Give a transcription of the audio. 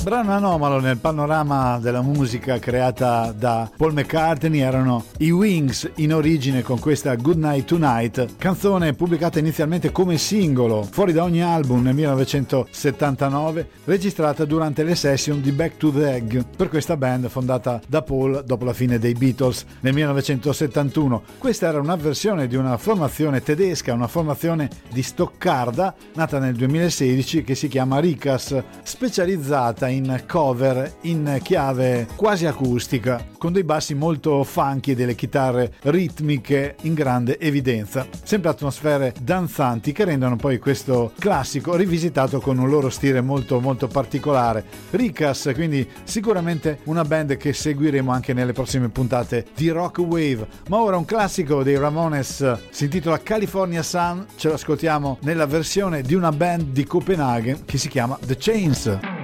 Brano anomalo nel panorama della musica creata da Paul McCartney erano i Wings, in origine con questa Good Night Tonight, canzone pubblicata inizialmente come singolo fuori da ogni album nel 1979, registrata durante le session di Back to the Egg per questa band fondata da Paul dopo la fine dei Beatles nel 1971. Questa era una versione di una formazione tedesca, una formazione di Stoccarda nata nel 2016 che si chiama Ricas, specializzata in cover in chiave quasi acustica, con dei bassi molto funky e delle chitarre ritmiche in grande evidenza, sempre atmosfere danzanti che rendono poi questo classico rivisitato con un loro stile molto molto particolare. Ricas, quindi sicuramente una band che seguiremo anche nelle prossime puntate di Rock Wave. Ma ora un classico dei Ramones, si intitola California Sun, ce lo ascoltiamo nella versione di una band di Copenaghen che si chiama The Chains.